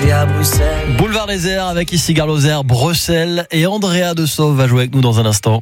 c'est à Bruxelles. Boulevard des Airs avec ici Gare Lozère, Bruxelles et Andrea de Sauve va jouer avec nous dans un instant.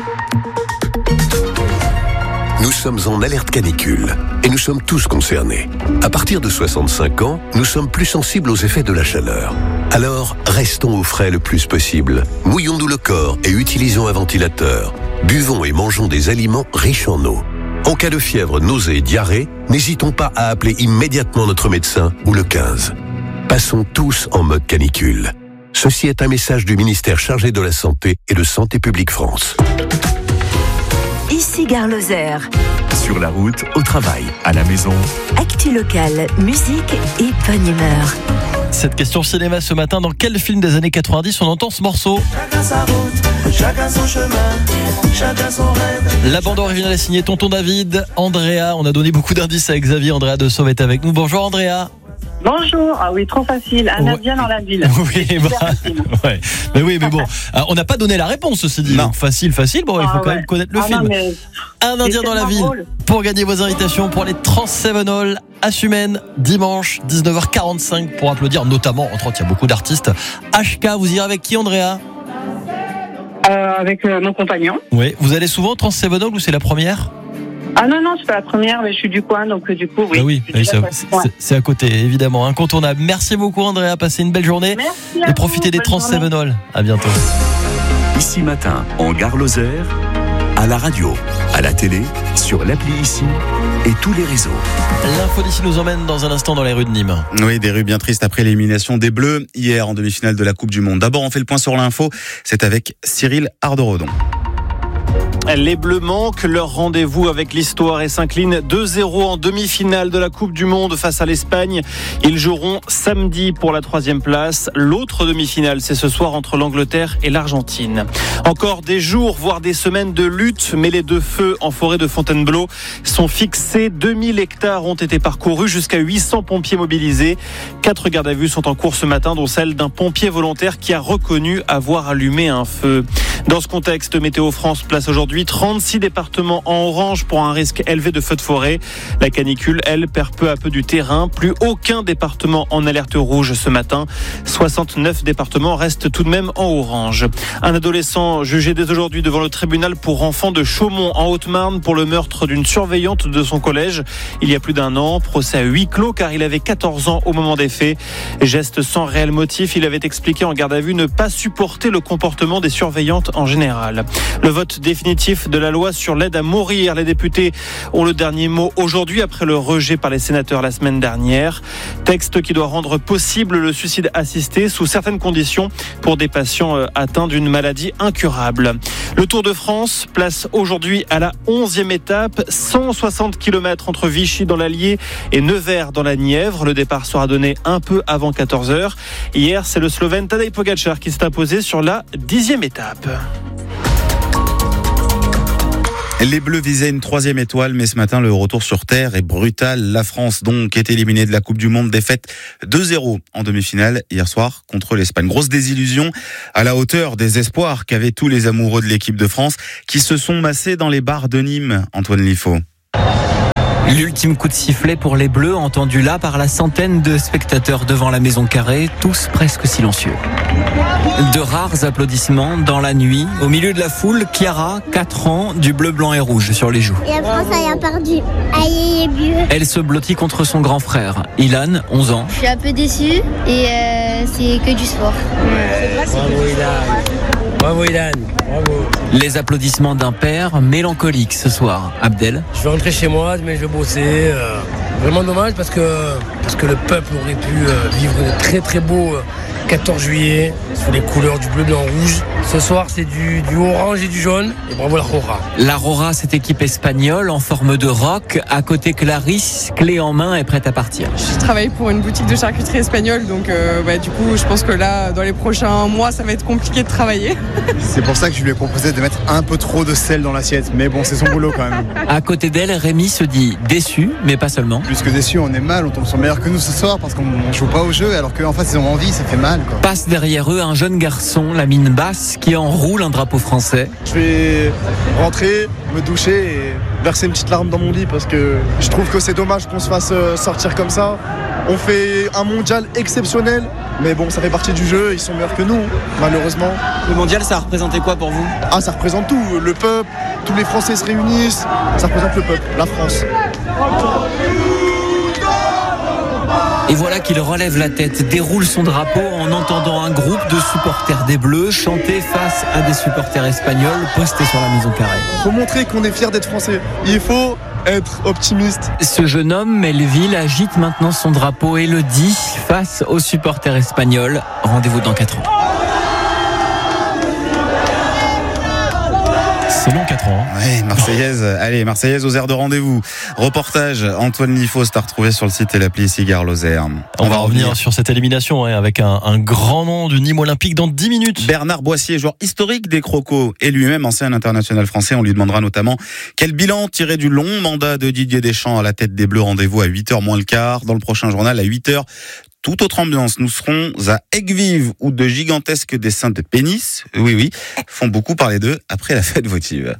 Nous sommes en alerte canicule et nous sommes tous concernés. À partir de 65 ans, nous sommes plus sensibles aux effets de la chaleur. Alors, restons au frais le plus possible. Mouillons-nous le corps et utilisons un ventilateur. Buvons et mangeons des aliments riches en eau. En cas de fièvre, nausée et diarrhée, n'hésitons pas à appeler immédiatement notre médecin ou le 15. Passons tous en mode canicule. Ceci est un message du ministère chargé de la Santé et de Santé publique France. Ici Gare Lozère. Sur la route, au travail, à la maison. Actu locale, musique et bonne humeur. Cette question cinéma ce matin, dans quel film des années 90 on entend ce morceau ? Chacun sa route, chacun son chemin, chacun son rêve. La bande originale est signée Tonton David, Andrea. On a donné beaucoup d'indices avec Xavier. Andrea de Sauve est avec nous. Bonjour Andrea. Bonjour, ah oui, trop facile, un indien dans la ville. Oui, ouais. Mais bon, on n'a pas donné la réponse, ceci dit. Donc facile, bon, il faut quand même connaître le film. Un indien dans la ville, drôle. Pour gagner vos invitations pour les Trans 7 All à Sumène, dimanche, 19h45, pour applaudir notamment, entre autres, il y a beaucoup d'artistes. HK, vous irez avec qui, Andrea ? Avec mon compagnon. Oui, vous allez souvent au Trans 7 All ou c'est la première ? Ah non, c'est pas la première, mais je suis du coin, donc du coup, oui. Ah oui, c'est à côté, évidemment, incontournable. Merci beaucoup, Andrea. Passez une belle journée. Merci et profitez des Trans 7 All. À bientôt. Ici matin, en Gare Lozère, à la radio, à la télé, sur l'appli Ici et tous les réseaux. L'info d'ici nous emmène dans un instant dans les rues de Nîmes. Oui, des rues bien tristes après l'élimination des Bleus hier en demi-finale de la Coupe du Monde. D'abord, on fait le point sur l'info. C'est avec Cyril Ardorodon. Les Bleus manquent leur rendez-vous avec l'histoire et s'inclinent 2-0 en demi-finale de la Coupe du Monde face à l'Espagne. Ils joueront samedi pour la 3e place. L'autre demi-finale, c'est ce soir entre l'Angleterre et l'Argentine. Encore des jours, voire des semaines de lutte, mais les deux feux en forêt de Fontainebleau sont fixés. 2000 hectares ont été parcourus, jusqu'à 800 pompiers mobilisés. 4 gardes à vue sont en cours ce matin, dont celle d'un pompier volontaire qui a reconnu avoir allumé un feu. Dans ce contexte, Météo France place aujourd'hui 36 départements en orange pour un risque élevé de feux de forêt. La canicule, elle, perd peu à peu du terrain. Plus aucun département en alerte rouge ce matin. 69 départements restent tout de même en orange. Un adolescent jugé dès aujourd'hui devant le tribunal pour enfants de Chaumont en Haute-Marne pour le meurtre d'une surveillante de son collège il y a plus d'un an. Procès à huis clos car il avait 14 ans au moment des faits. Geste sans réel motif, il avait expliqué en garde à vue ne pas supporter le comportement des surveillantes en général. Le vote définitif de la loi sur l'aide à mourir. Les députés ont le dernier mot aujourd'hui après le rejet par les sénateurs la semaine dernière. Texte qui doit rendre possible le suicide assisté sous certaines conditions pour des patients atteints d'une maladie incurable. Le Tour de France place aujourd'hui à la 11e étape, 160 km entre Vichy dans l'Allier et Nevers dans la Nièvre. Le départ sera donné un peu avant 14h. Hier, c'est le Slovène Tadej Pogačar qui s'est imposé sur la 10e étape. Les Bleus visaient une 3e étoile, mais ce matin, le retour sur terre est brutal. La France, donc, est éliminée de la Coupe du Monde, défaite 2-0 en demi-finale hier soir contre l'Espagne. Grosse désillusion à la hauteur des espoirs qu'avaient tous les amoureux de l'équipe de France qui se sont massés dans les bars de Nîmes. Antoine Liffaut. L'ultime coup de sifflet pour les Bleus, entendu là par la centaine de spectateurs devant la Maison Carrée, tous presque silencieux. De rares applaudissements dans la nuit. Au milieu de la foule, Chiara, 4 ans, du bleu, blanc et rouge sur les joues. La France a perdu. Aïe, est bleu. Elle se blottit contre son grand frère, Ilan, 11 ans. Je suis un peu déçue et c'est que du sport. Bravo Ilan, bravo. Les applaudissements d'un père mélancolique ce soir. Abdel. Je vais rentrer chez moi, mais je vais bosser. Vraiment dommage parce que le peuple aurait pu vivre de très très beau 14 juillet sous les couleurs du bleu, blanc, rouge. Ce soir, c'est du orange et du jaune. Et bravo la Rora. La Rora, cette équipe espagnole en forme de roc. À côté, Clarisse, clé en main, est prête à partir. Je travaille pour une boutique de charcuterie espagnole. Donc, du coup, je pense que là, dans les prochains mois, ça va être compliqué de travailler. C'est pour ça que je lui ai proposé de mettre un peu trop de sel dans l'assiette. Mais bon, c'est son boulot quand même. À côté d'elle, Rémi se dit déçu, mais pas seulement. Plus que déçu, on est mal. On tombe sur meilleur que nous ce soir parce qu'on ne joue pas au jeu. Alors qu'en face, ils ont envie, ça fait mal. mal, quoi. Passe derrière eux un jeune garçon, la mine basse, qui enroule un drapeau français. Je vais rentrer, me doucher et verser une petite larme dans mon lit parce que je trouve que c'est dommage qu'on se fasse sortir comme ça. On fait un mondial exceptionnel, mais bon, ça fait partie du jeu, ils sont meilleurs que nous, malheureusement. Le mondial, ça a représenté quoi pour vous ? Ah, ça représente tout, le peuple, tous les Français se réunissent, ça représente le peuple, la France. Et voilà qu'il relève la tête, déroule son drapeau en entendant un groupe de supporters des Bleus chanter face à des supporters espagnols postés sur la maison carrée. Il faut montrer qu'on est fiers d'être Français. Il faut être optimiste. Ce jeune homme, Melville, agite maintenant son drapeau et le dit face aux supporters espagnols. Rendez-vous dans 4 ans. C'est long 4 ans. Ouais, Marseillaise. Allez, Marseillaise aux aires de rendez-vous. Reportage Antoine Lifaust à retrouver sur le site et l'appli ici Gare Lozère. On va revenir sur cette élimination avec un grand nom du Nîmes Olympique dans 10 minutes. Bernard Boissier, joueur historique des Crocos et lui-même ancien international français. On lui demandera notamment quel bilan tiré du long mandat de Didier Deschamps à la tête des Bleus. Rendez-vous à 8h moins le quart. Dans le prochain journal à 8h. Toute autre ambiance, nous serons à Aigues-Vives où de gigantesques dessins de pénis, oui, font beaucoup parler d'eux après la fête votive.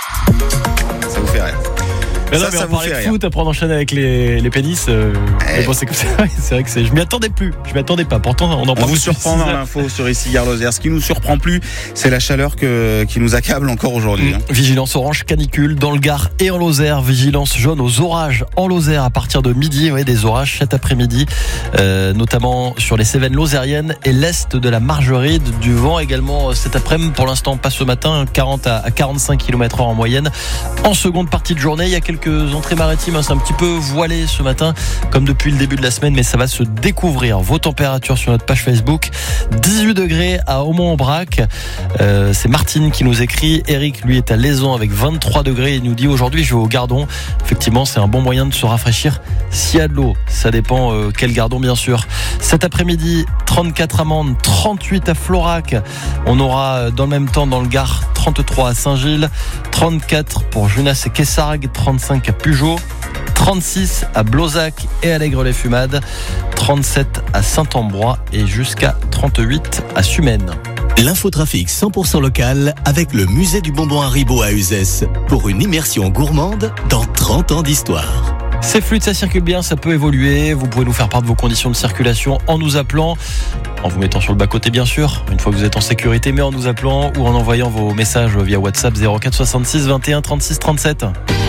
Ça vous fait rire. Mais non, mais on parlait de foot, après on enchaîne avec les pénis. Bon, c'est comme ça. C'est vrai que je m'y attendais plus. Je m'y attendais pas. Pourtant, on vous surprend dans l'info sur ici Gare Lozère. Ce qui nous surprend plus, c'est la chaleur qui nous accable encore aujourd'hui. Vigilance orange canicule dans le Gard et en Lozère. Vigilance jaune aux orages en Lozère à partir de midi. Oui, des orages cet après-midi, notamment sur les Cévennes lozériennes et l'est de la Margeride. Du vent également cet après-midi. Pour l'instant, pas ce matin, 40 à 45 km/h en moyenne. En seconde partie de journée, il y a quelques entrées maritimes, c'est un petit peu voilé ce matin comme depuis le début de la semaine, mais ça va se découvrir. Vos températures sur notre page Facebook. 18 degrés à Aumont-Aubrac, c'est Martine qui nous écrit. Eric lui est à Laison avec 23 degrés. Il nous dit aujourd'hui je vais au Gardon. Effectivement, c'est un bon moyen de se rafraîchir s'il y a de l'eau, ça dépend quel Gardon bien sûr. Cet après-midi 34 à Mende, 38 à Florac. On aura dans le même temps dans le Gard 33 à Saint-Gilles, 34 pour Junas et Kessargues, 35 à Pujol, 36 à Blozac et à l'Aigre-les-Fumades, 37 à Saint-Ambrois et jusqu'à 38 à Sumène. L'infotrafic 100% local avec le musée du bonbon Haribo à Uzès pour une immersion gourmande dans 30 ans d'histoire. C'est fluide, ça circule bien, ça peut évoluer. Vous pouvez nous faire part de vos conditions de circulation en nous appelant, en vous mettant sur le bas-côté bien sûr, une fois que vous êtes en sécurité, mais en nous appelant ou en envoyant vos messages via WhatsApp 04 66 21 36 37.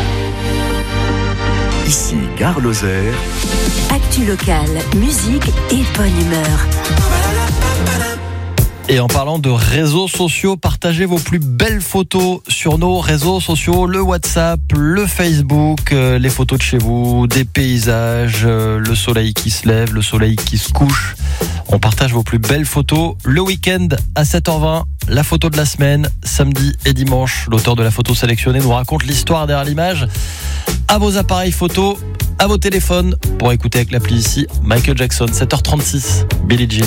Ici Gare Lozère. Actu locale, musique et bonne humeur. Et en parlant de réseaux sociaux, partagez vos plus belles photos sur nos réseaux sociaux, le WhatsApp, le Facebook, les photos de chez vous, des paysages, le soleil qui se lève, le soleil qui se couche. On partage vos plus belles photos le week-end à 7h20. La photo de la semaine, samedi et dimanche. L'auteur de la photo sélectionnée nous raconte l'histoire derrière l'image. À vos appareils photo, à vos téléphones, pour écouter avec l'appli ici Michael Jackson, 7h36, Billie Jean.